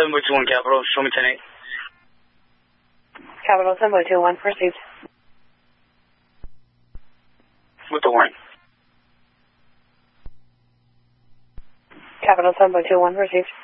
721 Capital, show me 10-8. Capital 721, received. With the warning. Capital 721, received.